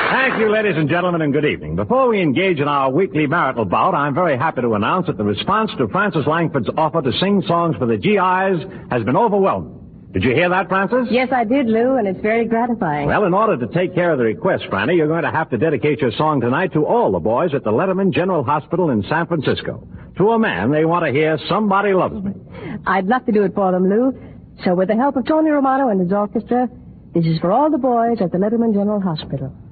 Thank you, ladies and gentlemen, and good evening. Before we engage in our weekly marital bout, I'm very happy to announce that the response to Frances Langford's offer to sing songs for the GIs has been overwhelming. Did you hear that, Frances? Yes, I did, Lou, and it's very gratifying. Well, in order to take care of the request, Franny, you're going to have to dedicate your song tonight to all the boys at the Letterman General Hospital in San Francisco. To a man, they want to hear Somebody Loves Me. I'd love to do it for them, Lou. So with the help of Tony Romano and his orchestra, this is for all the boys at the Letterman General Hospital.